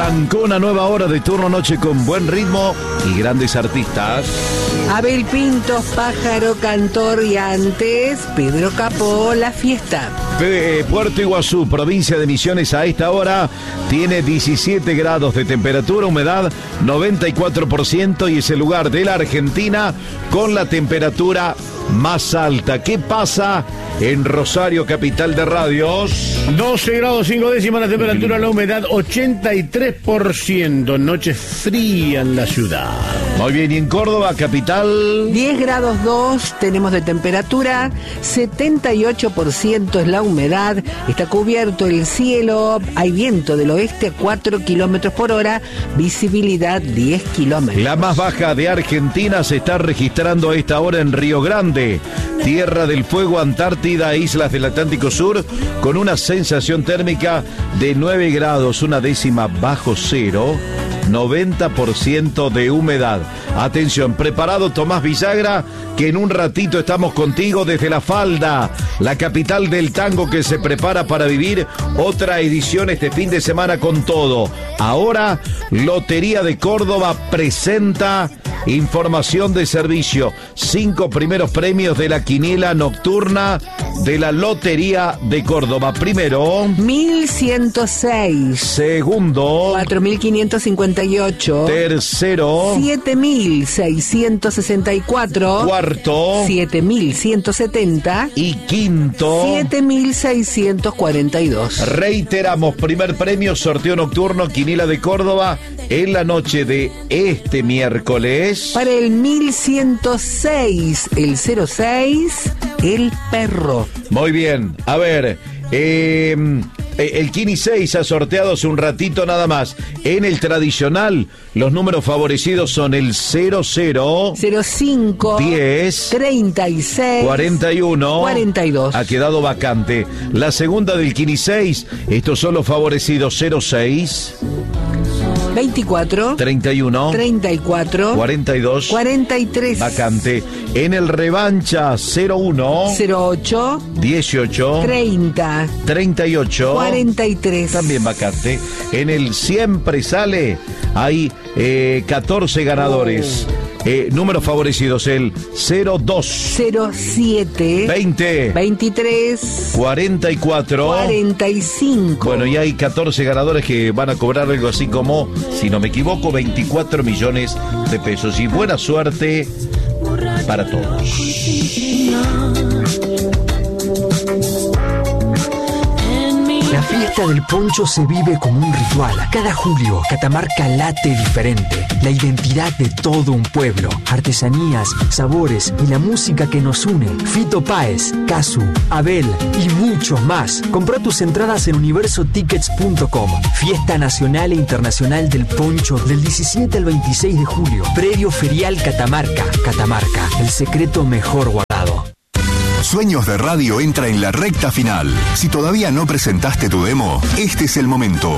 Arrancó una nueva hora de turno noche con buen ritmo y grandes artistas. Abel Pintos, Pájaro, Cantor y antes Pedro Capó, La Fiesta. Puerto Iguazú, provincia de Misiones, a esta hora tiene 17 grados de temperatura, humedad 94% y es el lugar de la Argentina con la temperatura más alta. ¿Qué pasa en Rosario, capital de radios? 12 grados 5 décimas la temperatura, la humedad 83%, noche fría en la ciudad. Muy bien, y en Córdoba, capital... 10 grados 2 tenemos de temperatura, 78% es la humedad, está cubierto el cielo, hay viento del oeste a 4 kilómetros por hora, visibilidad 10 kilómetros. La más baja de Argentina se está registrando a esta hora en Río Grande, Tierra del Fuego, Antártida, islas del Atlántico Sur, con una sensación térmica de 9 grados, una décima bajo cero, 90% de humedad. Atención, preparado Tomás Villagra, que en un ratito estamos contigo desde La Falda, la capital del tango, que se prepara para vivir otra edición este fin de semana con todo. Ahora, Lotería de Córdoba presenta información de servicio. 5 primeros premios de la quiniela nocturna de la Lotería de Córdoba. Primero, 1106. Segundo, 4558. Tercero, 7664. Cuarto, 7170. Y quinto, 7642. Reiteramos, primer premio, sorteo nocturno, quiniela de Córdoba, en la noche de este miércoles. Para el 1106, el 06, el perro. Muy bien, a ver, el Kini 6 ha sorteado hace un ratito nada más. En el tradicional, los números favorecidos son el 00, 05, 10, 36, 41, 42. Ha quedado vacante. La segunda del Kini 6, estos son los favorecidos 06, 24, 31, 34, 42, 43. Vacante. En el revancha 01, 08, 18, 30, 38, 43. También vacante. En el siempre sale, hay 14 ganadores. Números favorecidos, el 02, 07, 20, 23, 44, 45. Bueno, y hay 14 ganadores que van a cobrar algo así como, si no me equivoco, 24 millones de pesos. Y buena suerte para todos. La fiesta del poncho se vive como un ritual. Cada julio, Catamarca late diferente. La identidad de todo un pueblo. Artesanías, sabores y la música que nos une. Fito Páez, Casu, Abel y muchos más. Compra tus entradas en universotickets.com. Fiesta nacional e internacional del poncho del 17 al 26 de julio. Predio Ferial Catamarca. Catamarca, el secreto mejor guardado. Sueños de Radio entra en la recta final. Si todavía no presentaste tu demo, este es el momento.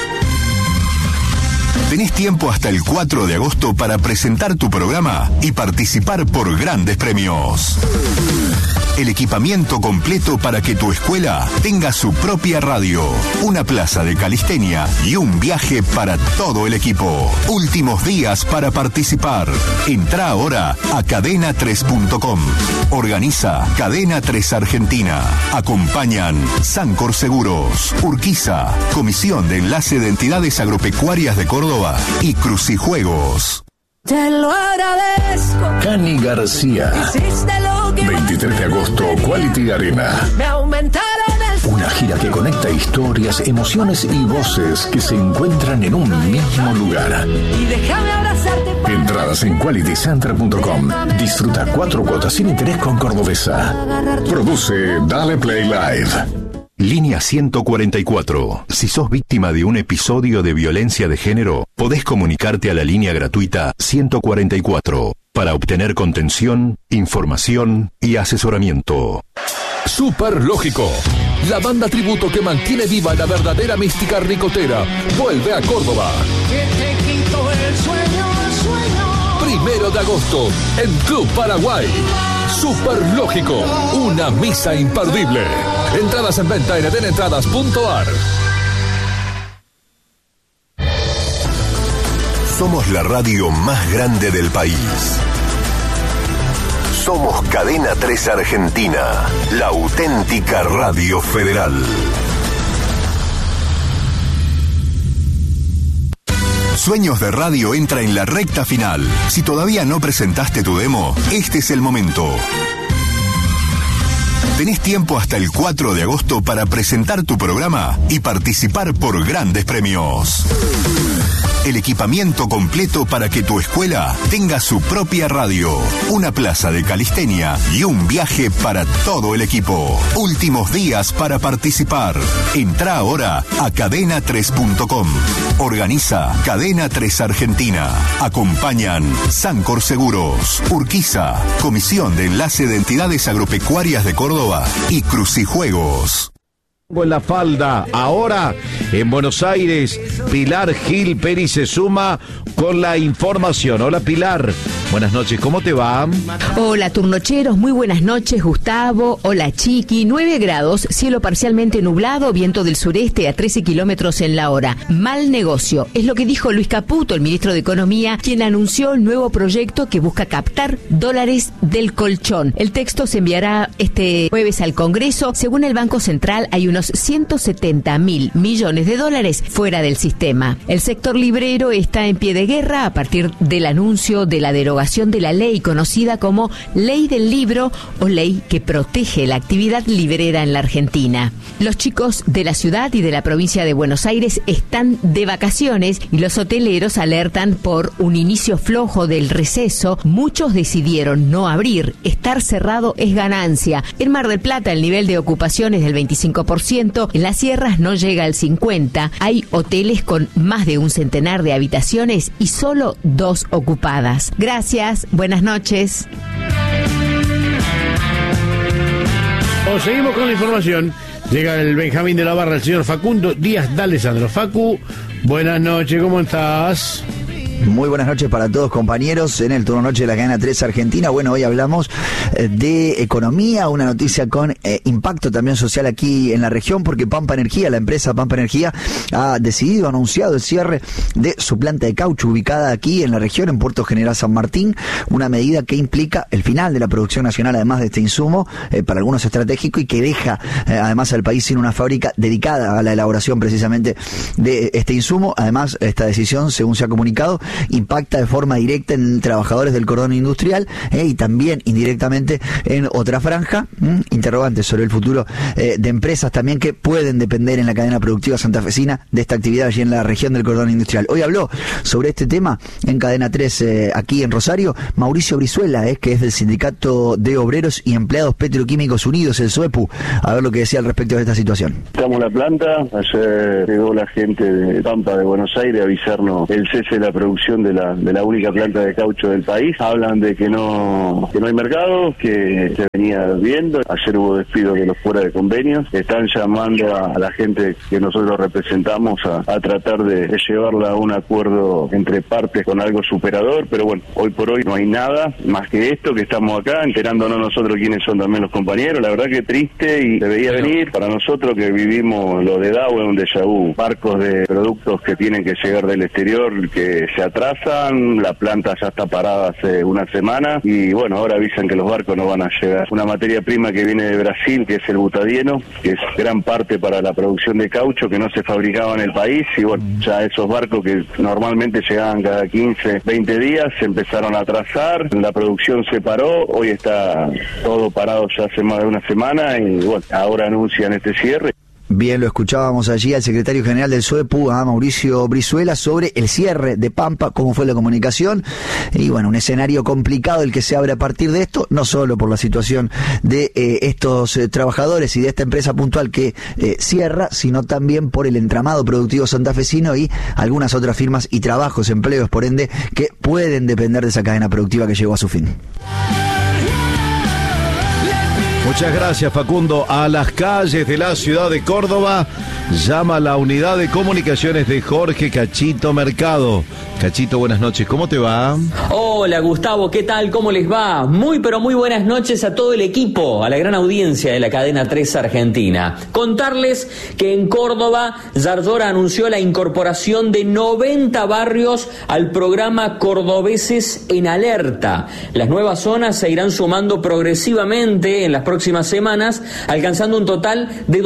Tenés tiempo hasta el 4 de agosto para presentar tu programa y participar por grandes premios. El equipamiento completo para que tu escuela tenga su propia radio, una plaza de calistenia y un viaje para todo el equipo. Últimos días para participar. Entrá ahora a cadena3.com. Organiza Cadena 3 Argentina. Acompañan Sancor Seguros, Urquiza, Comisión de Enlace de Entidades Agropecuarias de Córdoba y Crucijuegos. Te lo agradezco. Cani García. 23 de agosto, Quality Arena. Me aumentaron el... Una gira que conecta historias, emociones y voces que se encuentran en un mismo lugar. Y déjame abrazarte. Entradas en qualitycenter.com. Disfruta 4 cuotas sin interés con Cordobesa. Produce Dale Play Live. Línea 144. Si sos víctima de un episodio de violencia de género, podés comunicarte a la línea gratuita 144 para obtener contención, información y asesoramiento. Super Lógico, la banda tributo que mantiene viva la verdadera mística ricotera, vuelve a Córdoba. Primero de agosto, en Club Paraguay. Super Lógico, una misa imperdible. Entradas en venta en edenentradas.ar. Somos la radio más grande del país. Somos Cadena 3 Argentina, la auténtica radio federal. Sueños de Radio entra en la recta final. Si todavía no presentaste tu demo, este es el momento. Tenés tiempo hasta el 4 de agosto para presentar tu programa y participar por grandes premios. El equipamiento completo para que tu escuela tenga su propia radio, una plaza de calistenia y un viaje para todo el equipo. Últimos días para participar. Entrá ahora a cadena3.com. Organiza Cadena 3 Argentina. Acompañan Sancor Seguros, Urquiza, Comisión de Enlace de Entidades Agropecuarias de Córdoba y Crucijuegos. En la falda, ahora en Buenos Aires, Pilar Gil Peri se suma con la información. Hola Pilar, buenas noches, ¿cómo te va? Hola turnocheros, muy buenas noches Gustavo, hola Chiqui, 9 grados, cielo parcialmente nublado, viento del sureste a 13 kilómetros en la hora. Mal negocio, es lo que dijo Luis Caputo, el ministro de Economía, quien anunció el nuevo proyecto que busca captar dólares del colchón. El texto se enviará este jueves al Congreso. Según el Banco Central, hay unos 170.000 millones de dólares fuera del sistema. El sector librero está en pie de guerra a partir del anuncio de la derogación de la ley conocida como Ley del Libro o ley que protege la actividad librera en la Argentina. Los chicos de la ciudad y de la provincia de Buenos Aires están de vacaciones y los hoteleros alertan por un inicio flojo del receso. Muchos decidieron no abrir. Estar cerrado es ganancia. En Mar del Plata el nivel de ocupación es del 25%. En las sierras no llega al 50%. Hay hoteles con más de un centenar de habitaciones y solo 2 ocupadas. Gracias, buenas noches. Seguimos con la información. Llega el Benjamín de la Barra, el señor Facundo Díaz D'Alessandro. Facu, buenas noches, ¿cómo estás? Muy buenas noches para todos, compañeros, en el turno noche de la cadena 3 Argentina. Bueno, hoy hablamos de economía, una noticia con impacto también social aquí en la región, porque Pampa Energía, la empresa Pampa Energía, ha anunciado el cierre de su planta de caucho ubicada aquí en la región, en Puerto General San Martín, una medida que implica el final de la producción nacional, además de este insumo, para algunos estratégico, y que deja además al país sin una fábrica dedicada a la elaboración precisamente de este insumo. Además, esta decisión, según se ha comunicado, impacta de forma directa en trabajadores del cordón industrial y también indirectamente en otra franja. Interrogantes sobre el futuro de empresas también que pueden depender en la cadena productiva santafesina de esta actividad allí en la región del cordón industrial. Hoy habló sobre este tema en Cadena 3 aquí en Rosario Mauricio Brizuela, que es del Sindicato de Obreros y Empleados Petroquímicos Unidos, el SOEPU. A ver lo que decía al respecto de esta situación. Estamos en la planta, ayer llegó la gente de Pampa de Buenos Aires a avisarnos el cese de la producción de la única planta de caucho del país. Hablan de que no hay mercado, que se venía viendo. Ayer hubo despidos de los fuera de convenios. Están llamando a la gente que nosotros representamos a tratar de llevarla a un acuerdo entre partes con algo superador, pero bueno, hoy por hoy no hay nada más que esto, que estamos acá enterándonos nosotros quiénes son también los compañeros. La verdad que triste, y se veía venir para nosotros que vivimos lo de Dow, en un déjà vu. Barcos de productos que tienen que llegar del exterior que se atrasan, la planta ya está parada hace una semana y bueno, ahora avisan que los barcos no van a llegar. Una materia prima que viene de Brasil, que es el butadieno, que es gran parte para la producción de caucho, que no se fabricaba en el país, y bueno, ya esos barcos que normalmente llegaban cada 15, 20 días, se empezaron a atrasar, la producción se paró, hoy está todo parado ya hace más de una semana y bueno, ahora anuncian este cierre. Bien, lo escuchábamos allí al secretario general del SOEPU, a Mauricio Brizuela, sobre el cierre de Pampa, cómo fue la comunicación, y bueno, un escenario complicado el que se abre a partir de esto, no solo por la situación de estos trabajadores y de esta empresa puntual que cierra, sino también por el entramado productivo santafesino y algunas otras firmas y trabajos, empleos, por ende, que pueden depender de esa cadena productiva que llegó a su fin. Muchas gracias, Facundo. A las calles de la ciudad de Córdoba llama la unidad de comunicaciones de Jorge Cachito Mercado. Cachito, buenas noches, ¿cómo te va? Hola Gustavo, ¿qué tal? ¿Cómo les va? Muy pero muy buenas noches a todo el equipo, a la gran audiencia de la cadena 3 Argentina. Contarles que en Córdoba, Zarzora anunció la incorporación de 90 barrios al programa Cordobeses en Alerta. Las nuevas zonas se irán sumando progresivamente en las próximas semanas, alcanzando un total de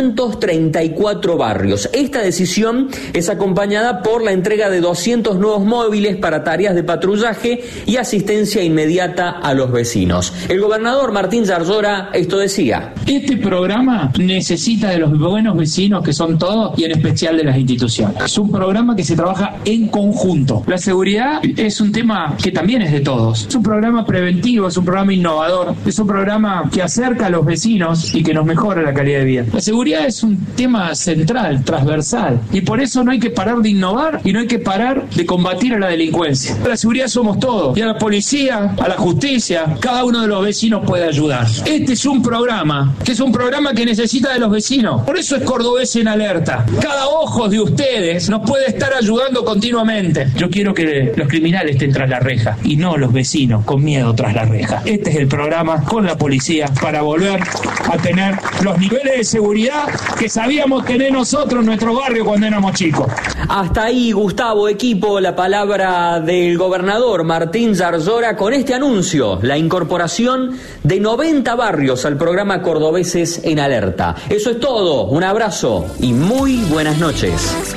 234 barrios. Esta decisión es acompañada por la entrega de 200 nuevos móviles para tareas de patrullaje y asistencia inmediata a los vecinos. El gobernador Martín Zarzora esto decía: este programa necesita de los buenos vecinos, que son todos, y en especial de las instituciones. Es un programa que se trabaja en conjunto. La seguridad es un tema que también es de todos. Es un programa preventivo, es un programa innovador, es un programa que acerca a los vecinos y que nos mejora la calidad de vida. La seguridad es un tema central, transversal, y por eso no hay que parar de innovar y no hay que parar de combatir a la delincuencia. La seguridad somos todos, y a la policía, a la justicia, cada uno de los vecinos puede ayudar. Este es un programa que necesita de los vecinos. Por eso es Cordobés en Alerta. Cada ojo de ustedes nos puede estar ayudando continuamente. Yo quiero que los criminales estén tras la reja y no los vecinos con miedo tras la reja. Este es el programa con la policía para volver a tener los niveles de seguridad que sabíamos tener nosotros en nuestro barrio cuando éramos chicos. Hasta ahí, Gustavo, equipo, la palabra del gobernador Martín Zarzora con este anuncio, la incorporación de 90 barrios al programa Cordobeses en Alerta. Eso es todo, un abrazo y muy buenas noches.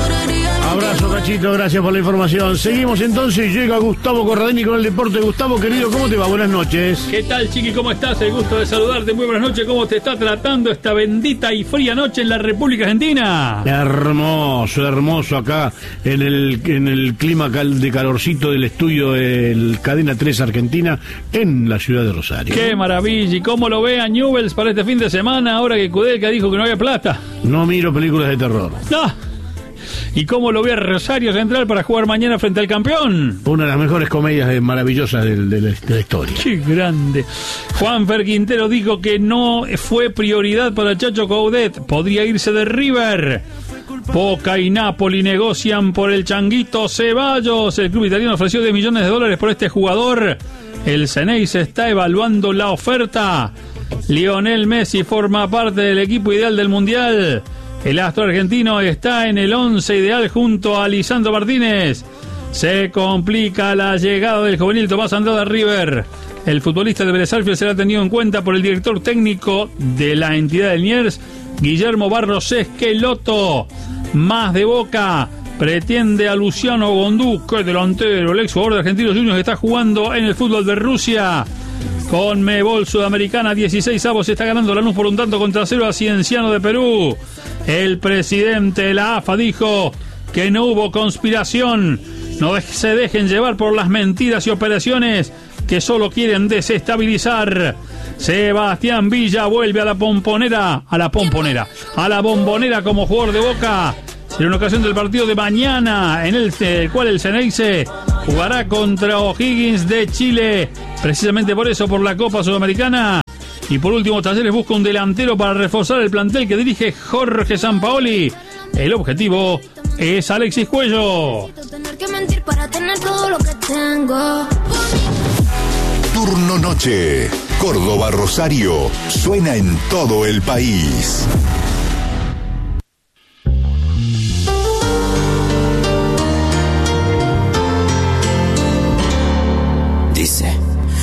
Abrazo, Cachito, gracias por la información. Seguimos entonces, llega Gustavo Corradini con el deporte. Gustavo, querido, ¿cómo te va? Buenas noches. ¿Qué tal, Chiqui? ¿Cómo estás? El gusto de saludarte. Muy buenas noches. ¿Cómo te está tratando esta bendita y fría noche en la República Argentina? Hermoso, hermoso acá en el clima de calorcito del estudio del Cadena 3 Argentina en la ciudad de Rosario. ¡Qué maravilla! ¿Y cómo lo ve a Newell's para este fin de semana ahora que Kudelka dijo que no había plata? No miro películas de terror. ¡No! ¿Y cómo lo ve a Rosario Central para jugar mañana frente al campeón? Una de las mejores comedias maravillosas de la historia. ¡Qué grande! Juanfer Quintero dijo que no fue prioridad para Chacho Coudet. Podría irse de River. Boca y Napoli negocian por el Changuito Ceballos. El club italiano ofreció $10 millones por este jugador. El Xeneize está evaluando la oferta. Lionel Messi forma parte del equipo ideal del Mundial. El astro argentino está en el 11 ideal junto a Lisandro Martínez. Se complica la llegada del juvenil Tomás Andrade a River. El futbolista de Vélez Sarsfield será tenido en cuenta por el director técnico de la entidad del Liniers, Guillermo Barros Esqueloto. Más de Boca. Pretende a Luciano Gondú, que delantero, el ex jugador de Argentinos Juniors que está jugando en el fútbol de Rusia. Con Mebol Sudamericana 16avos se está ganando Lanús por un tanto contra 0 a Cienciano de Perú. El presidente de la AFA dijo que no hubo conspiración. No se dejen llevar por las mentiras y operaciones que solo quieren desestabilizar. Sebastián Villa vuelve a la bombonera como jugador de Boca. En una ocasión del partido de mañana, en el cual el Xeneize jugará contra O'Higgins de Chile, precisamente por eso, por la Copa Sudamericana. Y por último, Talleres busca un delantero para reforzar el plantel que dirige Jorge Sampaoli. El objetivo es Alexis Cuello. Turno noche. Córdoba Rosario suena en todo el país.